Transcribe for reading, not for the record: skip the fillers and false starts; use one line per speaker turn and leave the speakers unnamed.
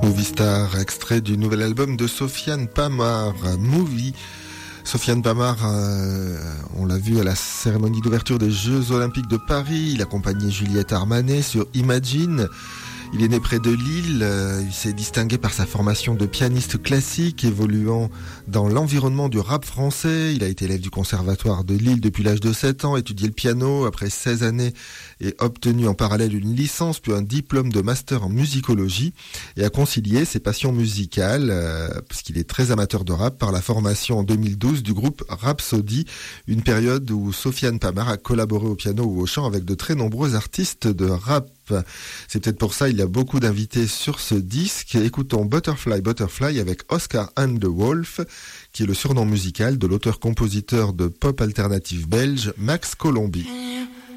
Movie Star, extrait du nouvel album de Sofiane Pamar, Movie. Sofiane Pamar, on l'a vu à la cérémonie d'ouverture des Jeux Olympiques de Paris. Il accompagnait Juliette Armanet sur Imagine. Il est né près de Lille, il s'est distingué par sa formation de pianiste classique, évoluant dans l'environnement du rap français. Il a été élève du conservatoire de Lille depuis l'âge de 7 ans, étudié le piano après 16 années et obtenu en parallèle une licence puis un diplôme de master en musicologie et a concilié ses passions musicales, puisqu'il est très amateur de rap, par la formation en 2012 du groupe Rhapsody, une période où Sofiane Pamar a collaboré au piano ou au chant avec de très nombreux artistes de rap. C'est peut-être pour ça il y a beaucoup d'invités sur ce disque. Écoutons Butterfly Butterfly avec Oscar and the Wolf, qui est le surnom musical de l'auteur-compositeur de pop alternative belge Max Colomby.